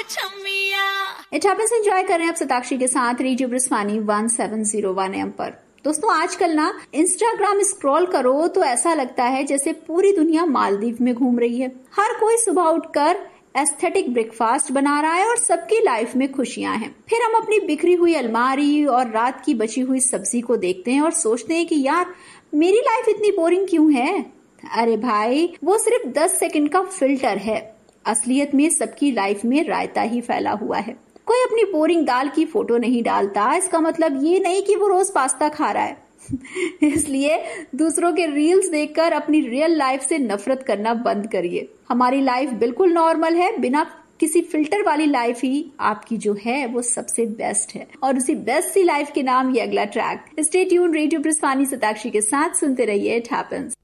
It happens enjoy कर रहे हैं आप सताक्षी के साथ रेडियो ब्रिस्वानी 1701 AM पर। दोस्तों आजकल ना इंस्टाग्राम स्क्रॉल करो तो ऐसा लगता है जैसे पूरी दुनिया मालदीव में घूम रही है। हर कोई सुबह उठकर एस्थेटिक ब्रेकफास्ट बना रहा है और सबकी लाइफ में खुशियां हैं। फिर हम अपनी बिखरी हुई अलमारी और रात की बची हुई सब्जी को देखते हैं और सोचते हैं कि यार मेरी लाइफ इतनी बोरिंग क्यों है। अरे भाई वो सिर्फ 10 सेकंड का फिल्टर है। असलियत में सबकी लाइफ में रायता ही फैला हुआ है। कोई अपनी बोरिंग दाल की फोटो नहीं डालता, इसका मतलब ये नहीं कि वो रोज पास्ता खा रहा है। इसलिए दूसरों के रील्स देखकर अपनी रियल लाइफ से नफरत करना बंद करिए। हमारी लाइफ बिल्कुल नॉर्मल है, बिना किसी फिल्टर वाली लाइफ ही आपकी जो है वो सबसे बेस्ट है। और उसी बेस्ट सी लाइफ के नाम ये अगला track. Stay tune radio ब्रिस्वानी Satakshi के साथ सुनते रहिए इट हैपेंस।